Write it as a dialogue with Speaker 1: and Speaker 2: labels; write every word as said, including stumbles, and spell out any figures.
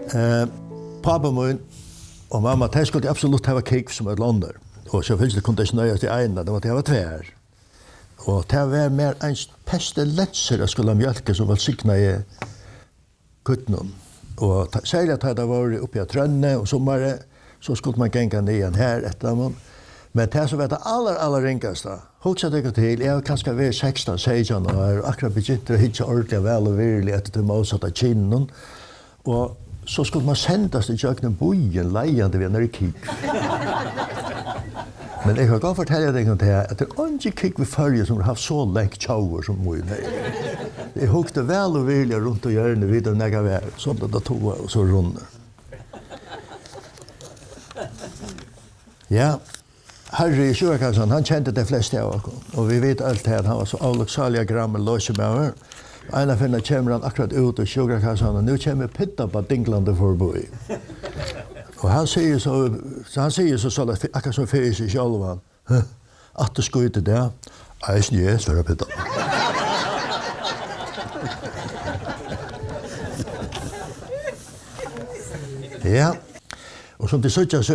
Speaker 1: Eh, pappa min och mamma, de skulle absolut ha kek som ett lander. Och så finns det kunde inte nöja sig ena, det var det var tvär. Och det var mer en pestilens att skulle mjölka som var signa i kuttnon. Och särskilt hade det varit uppe i Trönne och sommare så skulle man gänga ner här efter man. Men det som var det allra, allra ringaste, huxa det till, jag har kanske varit sexton, sexton och akkurat begynnt att hitta ordentligt väl och virkelig efter det motsatta kinnen. Och så skulle man sändas till köknen bojen lejande vid en kik. Men jag kan godt fortelle deg om det her, at det er ikke kikk ved følge som har haft så lengt tjauer som mye. Jeg hukte vel og vilja rundt og hjørne vid og nega vær, sånn at det tog og så runde. Ja, Harry Sjøkassen, han kjente de fleste av oss, og vi vet alt her, han var så avloksalige grammer låsemauer. En av henne kommer han akkurat ut og Sjøkassen, og nå kommer pitta på dinglande forbi. Och han säger så, så han säger så så att akkurat som för sig själv att det skulle inte där. Är snö så det Peter. Ja. Och som det så